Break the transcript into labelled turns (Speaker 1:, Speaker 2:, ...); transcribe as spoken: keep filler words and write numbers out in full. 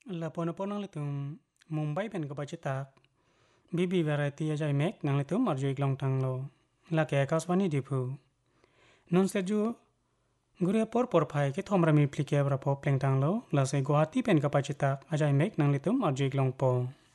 Speaker 1: La pono-pono nang litum Mumbai pen kapacitak bibi variety ajai mek nang litum arjui glong tang lo la ke akaswani dipu non seju guria por por phai ke thomra mi plike bra pho pleng tang lo la se guwahati pen kapacitak ajai mek nang litum arjui glong po